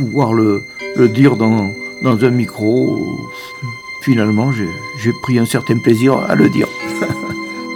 pouvoir le dire dans un micro, finalement, j'ai pris un certain plaisir à le dire.